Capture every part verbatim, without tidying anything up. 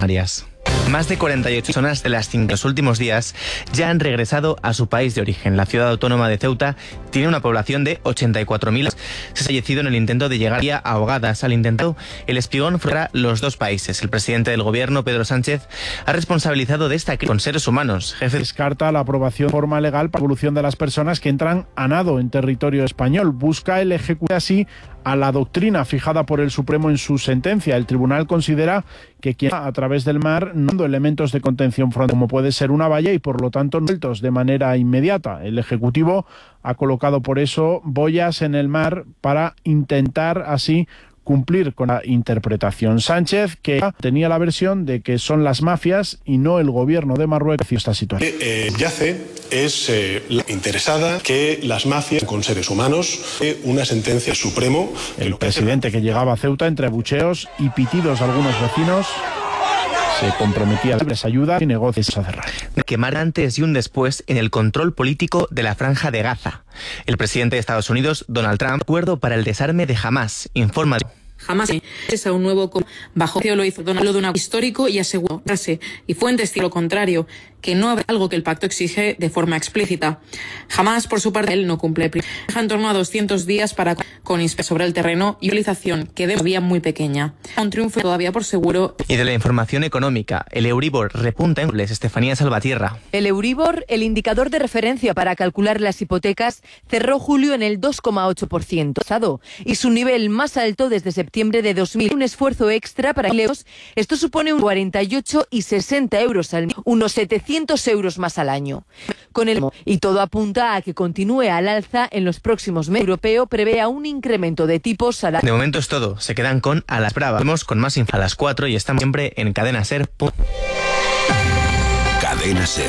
Arias. Más de cuarenta y ocho personas de las cinco los últimos días ya han regresado a su país de origen. La ciudad autónoma de Ceuta tiene una población de ochenta y cuatro mil. Se ha fallecido en el intento de llegar a ahogadas. Al intento, el espigón fractura los dos países. El presidente del gobierno, Pedro Sánchez, ha responsabilizado de esta crisis con seres humanos. Jefe... Descarta la aprobación de forma legal para la evolución de las personas que entran a nado en territorio español. Busca el ejecutar así a la doctrina fijada por el Supremo en su sentencia. El tribunal considera que quien a través del mar no dando elementos de contención frontal, como puede ser una valla, y por lo tanto no sueltos de manera inmediata. El Ejecutivo ha colocado por eso boyas en el mar para intentar así cumplir con la interpretación. Sánchez, que tenía la versión de que son las mafias y no el gobierno de Marruecos esta situación. Eh, yace es eh, la interesada que las mafias con seres humanos, eh, una sentencia supremo. El presidente, que llegaba a Ceuta entre abucheos y pitidos de algunos vecinos, se comprometía a darles ayuda y negocios a cerrar. Quemar antes y un después en el control político de la Franja de Gaza. El presidente de Estados Unidos, Donald Trump, acuerdo para el desarme de Hamás, informa. Jamás es a un nuevo bajo lo hizo Donald de un histórico y aseguró y fuentes lo contrario, que no habrá algo que el pacto exige de forma explícita. Jamás, por su parte, él no cumple. Deja en torno a doscientos días para con inspección sobre el terreno y utilización que de todavía muy pequeña. Un triunfo todavía por seguro. Y de la información económica, el Euribor repunta en Estefanía Salvatierra. El Euribor, el indicador de referencia para calcular las hipotecas, cerró julio en el dos coma ocho por ciento y su nivel más alto desde septiembre de dos mil. Un esfuerzo extra para empleos. Esto supone un cuarenta y ocho y sesenta euros al mes, unos setecientos euros más al año. Con el y todo apunta a que continúe al alza en los próximos meses. El europeo prevé a un incremento de tipos a la... De momento es todo. Se quedan con A las Bravas. Vemos con más info a las cuatro y estamos siempre en Cadena Ser. Cadena Ser.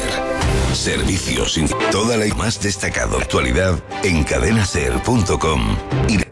Servicios. Toda la más destacada actualidad en cadenaser punto com y